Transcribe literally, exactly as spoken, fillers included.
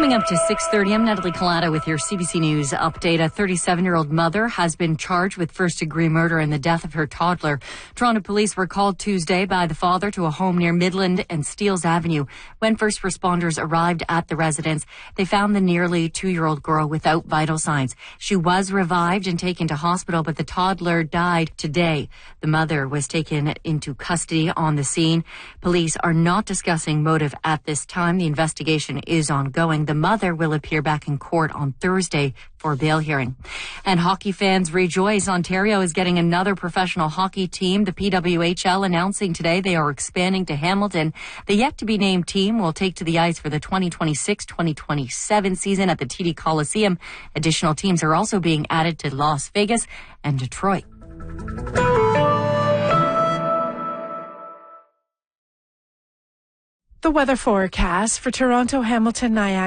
Coming up to six thirty, I'm Natalie Collada with your C B C News update. A thirty-seven-year-old mother has been charged with first-degree murder in the death of her toddler. Toronto police were called Tuesday by the father to a home near Midland and Steeles Avenue. When first responders arrived at the residence, they found the nearly two-year-old girl without vital signs. She was revived and taken to hospital, but the toddler died today. The mother was taken into custody on the scene. Police are not discussing motive at this time. The investigation is ongoing. The mother will appear back in court on Thursday for a bail hearing. And hockey fans rejoice. Ontario is getting another professional hockey team. The P W H L announcing today they are expanding to Hamilton. The yet-to-be-named team will take to the ice for the twenty twenty-six twenty twenty-seven season at the T D Coliseum. Additional teams are also being added to Las Vegas and Detroit. The weather forecast for Toronto, Hamilton, Niagara.